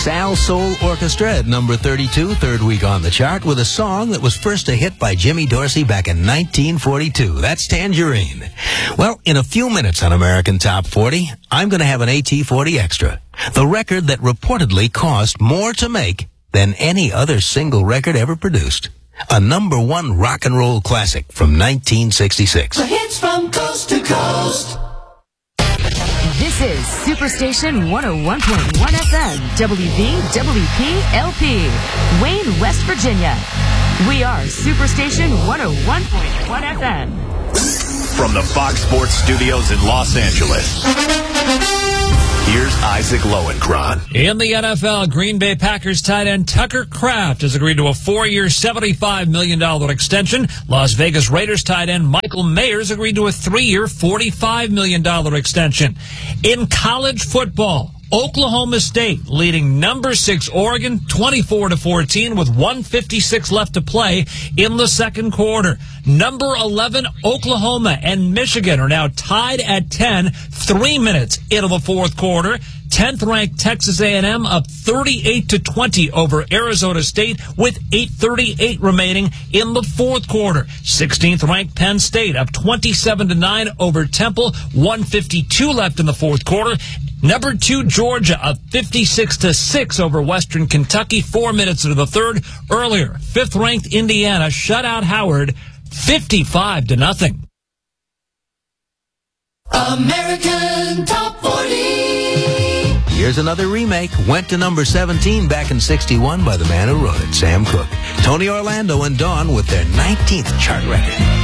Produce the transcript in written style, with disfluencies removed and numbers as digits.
Sal Soul Orchestra at number 32, third week on the chart, with a song that was first a hit by Jimmy Dorsey back in 1942. That's Tangerine. Well, in a few minutes on American Top 40, I'm going to have an AT-40 Extra, the record that reportedly cost more to make than any other single record ever produced. A number one rock and roll classic from 1966. The hits from coast to coast. This is Superstation 101.1 FM, WVWP-LP, Wayne, West Virginia. We are Superstation 101.1 FM. From the Fox Sports Studios in Los Angeles, here's Isaac Lowenkron. In the NFL, Green Bay Packers tight end Tucker Kraft has agreed to a 4-year, $75 million extension. Las Vegas Raiders tight end Michael Mayers agreed to a 3-year, $45 million extension. In college football, Oklahoma State leading number 6 Oregon 24-14 with 1:56 left to play in the second quarter. Number 11 Oklahoma and Michigan are now tied at 10, 3 minutes into the fourth quarter. 10th ranked Texas A&M up 38-20 over Arizona State with 8:38 remaining in the fourth quarter. 16th ranked Penn State up 27-9 over Temple, 1:52 left in the fourth quarter. Number 2 Georgia up 56-6 over Western Kentucky, 4 minutes into the third. Earlier, 5th ranked Indiana shut out Howard 55-0. American Top 40. Here's another remake. Went to number 17 back in 61 by the man who wrote it, Sam Cooke. Tony Orlando and Dawn with their 19th chart record.